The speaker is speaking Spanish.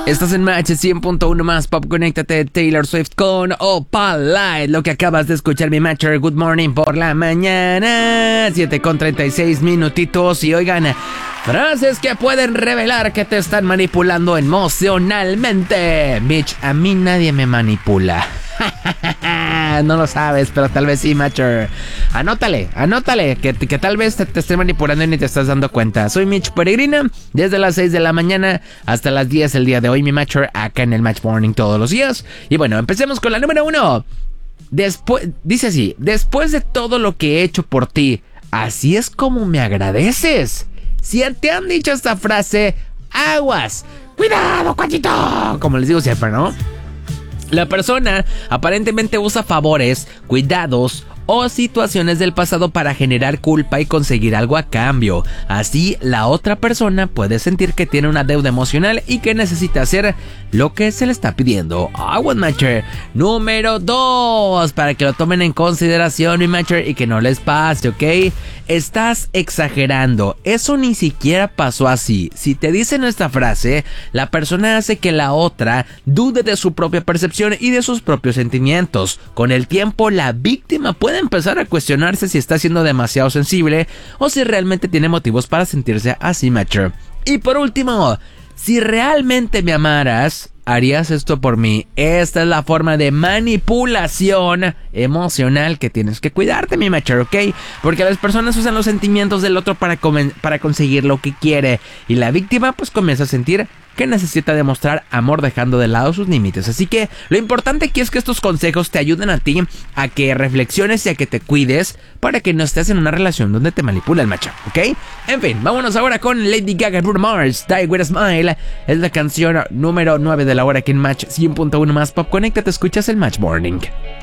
Estás en Match 100.1 más Pop. Conéctate, Taylor Swift con Opalite. Lo que acabas de escuchar, mi Matcher. Good morning por la mañana. 7:36 minutitos. Y oigan, frases que pueden revelar que te están manipulando emocionalmente. Bitch, a mí nadie me manipula. No lo sabes, pero tal vez sí, Matcher. Anótale, que tal vez te esté manipulando y ni te estás dando cuenta. Soy Mitch Peregrina, desde las 6 de la mañana hasta las 10 el día de hoy, mi Matcher, acá en el Match Morning todos los días. Y bueno, empecemos con la número 1. Dice así: después de todo lo que he hecho por ti, así es como me agradeces. Si te han dicho esta frase, aguas, cuidado, cuachito, como les digo siempre, ¿no? La persona aparentemente usa favores, cuidados o situaciones del pasado para generar culpa y conseguir algo a cambio. Así, la otra persona puede sentir que tiene una deuda emocional y que necesita hacer lo que se le está pidiendo. One Matcher. Número 2, para que lo tomen en consideración, mi Matcher, y que no les pase, ¿ok? Estás exagerando. Eso ni siquiera pasó así. Si te dicen esta frase, la persona hace que la otra dude de su propia percepción y de sus propios sentimientos. Con el tiempo, la víctima puede empezar a cuestionarse si está siendo demasiado sensible o si realmente tiene motivos para sentirse así, Matcher. Y por último, si realmente me amaras, harías esto por mí. Esta es la forma de manipulación emocional que tienes que cuidarte, mi Matcher, ¿ok? Porque las personas usan los sentimientos del otro para conseguir lo que quiere. Y la víctima pues comienza a sentir que necesita demostrar amor dejando de lado sus límites. Así que lo importante aquí es que estos consejos te ayuden a ti a que reflexiones y a que te cuides para que no estés en una relación donde te manipula el macho, ¿ok? En fin, vámonos ahora con Lady Gaga, Bruno Mars, Die With A Smile. Es la canción número 9 de la hora aquí en Match 100.1 más Pop. Conéctate, escuchas el Match Morning.